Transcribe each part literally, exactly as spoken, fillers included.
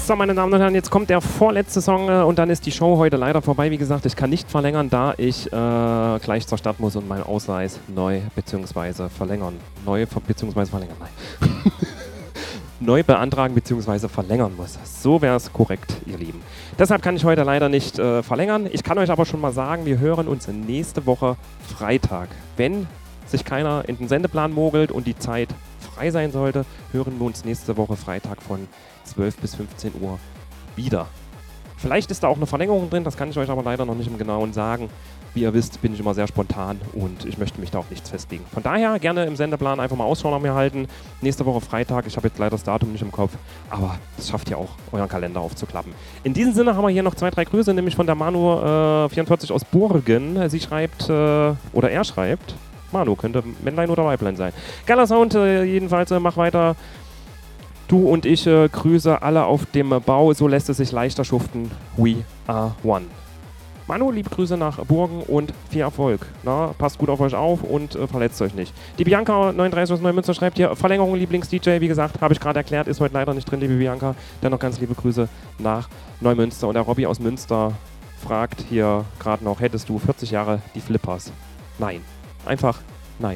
So, meine Damen und Herren, jetzt kommt der vorletzte Song äh, und dann ist die Show heute leider vorbei. Wie gesagt, ich kann nicht verlängern, da ich äh, gleich zur Stadt muss und meinen Ausweis neu bzw. verlängern. Neu bzw. verlängern, nein. neu beantragen bzw. verlängern muss. So wäre es korrekt, ihr Lieben. Deshalb kann ich heute leider nicht äh, verlängern. Ich kann euch aber schon mal sagen, wir hören uns nächste Woche Freitag. Wenn sich keiner in den Sendeplan mogelt und die Zeit frei sein sollte, hören wir uns nächste Woche Freitag von zwölf bis fünfzehn Uhr wieder. Vielleicht ist da auch eine Verlängerung drin, das kann ich euch aber leider noch nicht im Genauen sagen. Wie ihr wisst, bin ich immer sehr spontan und ich möchte mich da auf nichts festlegen. Von daher gerne im Sendeplan einfach mal Ausschau nach mir halten. Nächste Woche Freitag, ich habe jetzt leider das Datum nicht im Kopf, aber das schafft ihr auch, euren Kalender aufzuklappen. In diesem Sinne haben wir hier noch zwei, drei Grüße, nämlich von der Manu äh, vierundvierzig aus Burgen. Sie schreibt, äh, oder er schreibt, Manu, könnte Männlein oder Weiblein sein. Geiler Sound, äh, jedenfalls, äh, mach weiter. Du und ich äh, grüße alle auf dem Bau, so lässt es sich leichter schuften. We are one. Manu, liebe Grüße nach Burgen und viel Erfolg. Na, passt gut auf euch auf und äh, verletzt euch nicht. Die Bianca neununddreißig aus Neumünster schreibt hier, Verlängerung Lieblings-D J, wie gesagt, habe ich gerade erklärt, ist heute leider nicht drin, liebe Bianca. Dennoch ganz liebe Grüße nach Neumünster. Und der Robby aus Münster fragt hier gerade noch, hättest du vierzig Jahre die Flippers? Nein. Einfach nein.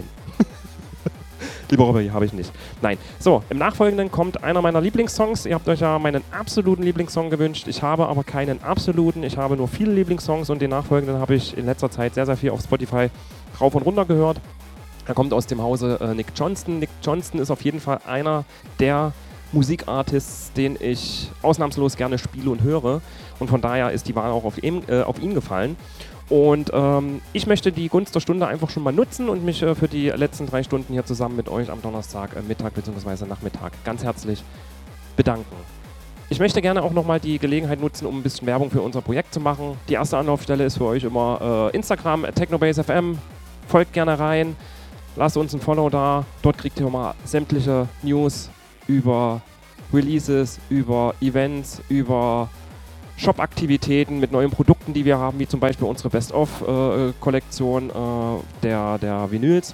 Lieber Robby, habe ich nicht. Nein. So, im Nachfolgenden kommt einer meiner Lieblingssongs. Ihr habt euch ja meinen absoluten Lieblingssong gewünscht. Ich habe aber keinen absoluten. Ich habe nur viele Lieblingssongs und den nachfolgenden habe ich in letzter Zeit sehr, sehr viel auf Spotify rauf und runter gehört. Er kommt aus dem Hause äh, Nick Johnston. Nick Johnston ist auf jeden Fall einer der Musikartists, den ich ausnahmslos gerne spiele und höre. Und von daher ist die Wahl auch auf ihn, äh, auf ihn gefallen. Und ähm, ich möchte die Gunst der Stunde einfach schon mal nutzen und mich äh, für die letzten drei Stunden hier zusammen mit euch am Donnerstag, äh, Mittag bzw. Nachmittag ganz herzlich bedanken. Ich möchte gerne auch nochmal die Gelegenheit nutzen, um ein bisschen Werbung für unser Projekt zu machen. Die erste Anlaufstelle ist für euch immer äh, Instagram, Technobase F M. Folgt gerne rein, lasst uns ein Follow da. Dort kriegt ihr immer sämtliche News über Releases, über Events, über Shop-Aktivitäten mit neuen Produkten, die wir haben, wie zum Beispiel unsere Best-of-Kollektion äh, der, der Vinyls.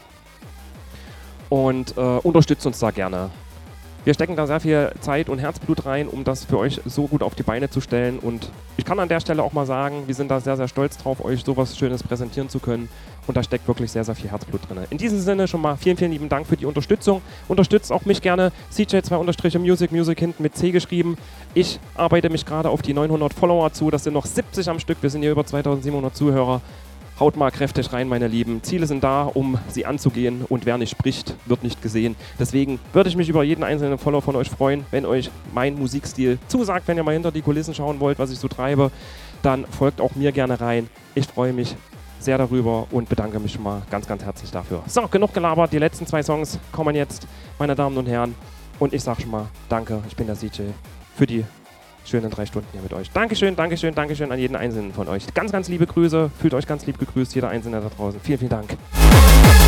Und äh, unterstützt uns da gerne. Wir stecken da sehr viel Zeit und Herzblut rein, um das für euch so gut auf die Beine zu stellen. Und ich kann an der Stelle auch mal sagen, wir sind da sehr, sehr stolz drauf, euch sowas Schönes präsentieren zu können. Und da steckt wirklich sehr, sehr viel Herzblut drin. In diesem Sinne schon mal vielen, vielen lieben Dank für die Unterstützung. Unterstützt auch mich gerne, C J zwei Music, Music hinten mit C geschrieben. Ich arbeite mich gerade auf die neunhundert Follower zu. Das sind noch siebzig am Stück. Wir sind hier über zweitausendsiebenhundert Zuhörer. Haut mal kräftig rein, meine Lieben. Ziele sind da, um sie anzugehen und wer nicht spricht, wird nicht gesehen. Deswegen würde ich mich über jeden einzelnen Follower von euch freuen, wenn euch mein Musikstil zusagt, wenn ihr mal hinter die Kulissen schauen wollt, was ich so treibe, dann folgt auch mir gerne rein. Ich freue mich sehr darüber und bedanke mich schon mal ganz, ganz herzlich dafür. So, genug gelabert. Die letzten zwei Songs kommen jetzt, meine Damen und Herren. Und ich sage schon mal danke, ich bin der C J, für die schönen drei Stunden hier mit euch. Dankeschön, Dankeschön, Dankeschön an jeden Einzelnen von euch. Ganz, ganz liebe Grüße. Fühlt euch ganz lieb gegrüßt, jeder Einzelne da draußen. Vielen, vielen Dank.